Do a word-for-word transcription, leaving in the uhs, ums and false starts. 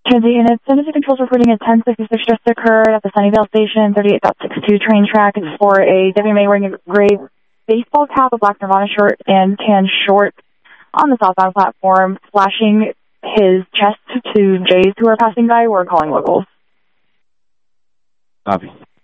Transit units, Tennessee Control's reporting a ten sixty-six just occurred at the Sunnyvale Station, thirty-eight point six two train track. It's for a W M A wearing a gray baseball cap, a black Nirvana shirt, and tan shorts on the southbound platform, flashing his chest to Jays who are passing by. We're calling locals. Copy.